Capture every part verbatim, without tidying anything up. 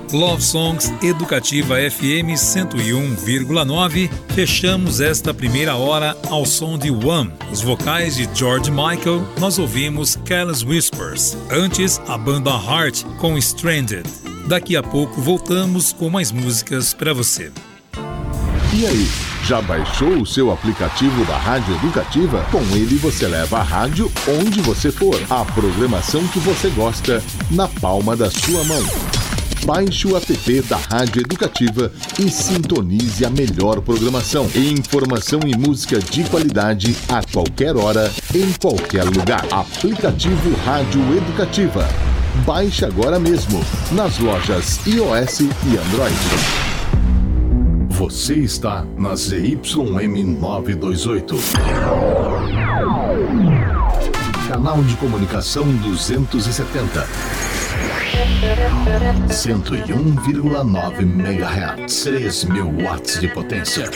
Love Songs Educativa F M cento e um vírgula nove. Fechamos esta primeira hora ao som de One. Os vocais de George Michael, nós ouvimos Careless Whispers. Antes, a banda Heart com Stranded. Daqui a pouco voltamos com mais músicas para você. E aí, já baixou o seu aplicativo da Rádio Educativa? Com ele você leva a rádio onde você for. A programação que você gosta na palma da sua mão. Baixe o app da Rádio Educativa e sintonize a melhor programação. Informação e música de qualidade a qualquer hora, em qualquer lugar. Aplicativo Rádio Educativa. Baixe agora mesmo nas lojas iOS e Android. Você está na Z Y M novecentos e vinte e oito. Canal de comunicação duzentos e setenta. cento e um vírgula nove megahertz. três mil watts de potência.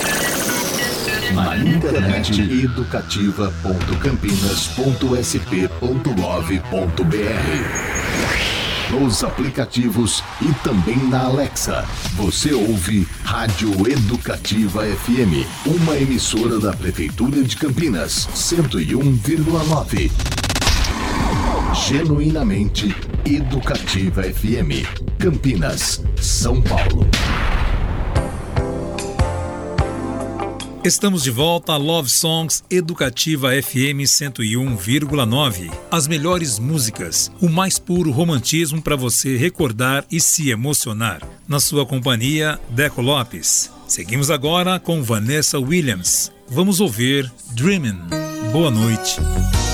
Na internet educativa ponto campinas ponto s p ponto gov ponto b r. Nos aplicativos e também na Alexa. Você ouve Rádio Educativa F M, uma emissora da Prefeitura de Campinas, cento e um vírgula nove. Genuinamente Educativa F M, Campinas, São Paulo. Estamos de volta a Love Songs Educativa F M cento e um vírgula nove. As melhores músicas, o mais puro romantismo para você recordar e se emocionar. Na sua companhia, Deco Lopes. Seguimos agora com Vanessa Williams. Vamos ouvir Dreamin'. Boa noite.